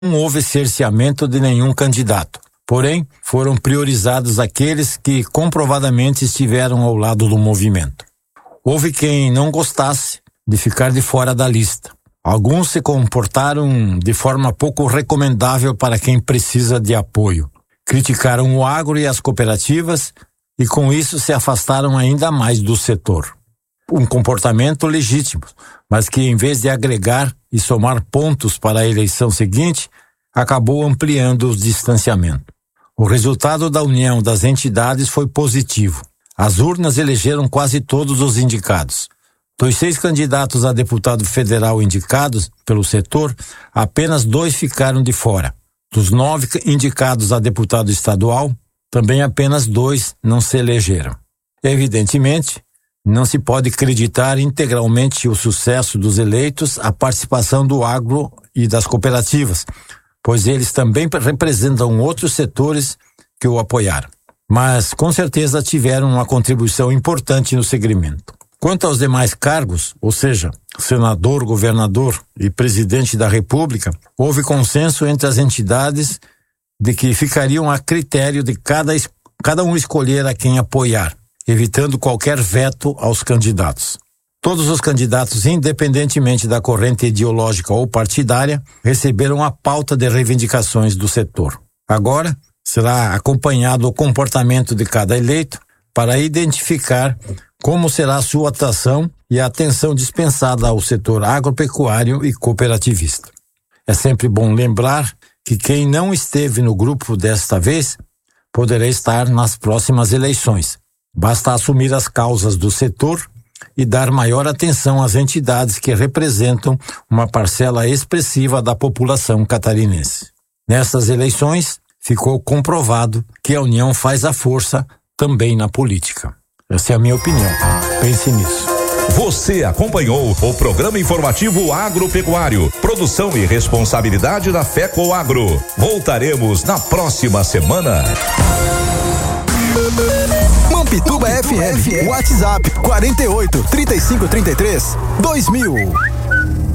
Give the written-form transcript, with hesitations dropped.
não houve cerceamento de nenhum candidato. Porém, foram priorizados aqueles que comprovadamente estiveram ao lado do movimento. Houve quem não gostasse de ficar de fora da lista. Alguns se comportaram de forma pouco recomendável para quem precisa de apoio. Criticaram o agro e as cooperativas e com isso se afastaram ainda mais do setor. Um comportamento legítimo, mas que em vez de agregar e somar pontos para a eleição seguinte, acabou ampliando o distanciamento. O resultado da união das entidades foi positivo. As urnas elegeram quase todos os indicados. Dos 6 candidatos a deputado federal indicados pelo setor, apenas 2 ficaram de fora. Dos 9 indicados a deputado estadual, também apenas 2 não se elegeram. Evidentemente, não se pode acreditar integralmente o sucesso dos eleitos à participação do agro e das cooperativas, pois eles também representam outros setores que o apoiaram. Mas, com certeza, tiveram uma contribuição importante no segmento. Quanto aos demais cargos, ou seja, senador, governador e presidente da República, houve consenso entre as entidades de que ficariam a critério de cada um escolher a quem apoiar, evitando qualquer veto aos candidatos. Todos os candidatos, independentemente da corrente ideológica ou partidária, receberam a pauta de reivindicações do setor. Agora, será acompanhado o comportamento de cada eleito para identificar como será a sua atuação e a atenção dispensada ao setor agropecuário e cooperativista. É sempre bom lembrar que quem não esteve no grupo desta vez poderá estar nas próximas eleições. Basta assumir as causas do setor e dar maior atenção às entidades que representam uma parcela expressiva da população catarinense. Nessas eleições, ficou comprovado que a união faz a força também na política. Essa é a minha opinião. Pense nisso. Você acompanhou o programa informativo agropecuário, produção e responsabilidade da FECO Agro. Voltaremos na próxima semana. Mampituba FM, WhatsApp 48 3533 2000.